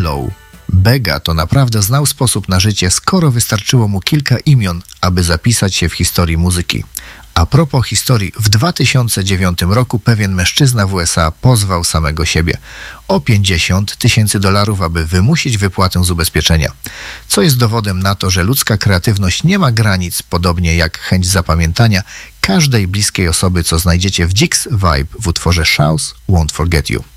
Low. Bega to naprawdę znał sposób na życie, skoro wystarczyło mu kilka imion, aby zapisać się w historii muzyki. A propos historii, w 2009 roku pewien mężczyzna w USA pozwał samego siebie o $50,000, aby wymusić wypłatę z ubezpieczenia. Co jest dowodem na to, że ludzka kreatywność nie ma granic, podobnie jak chęć zapamiętania każdej bliskiej osoby, co znajdziecie w Jiggs Vibe w utworze Shouse Won't Forget You.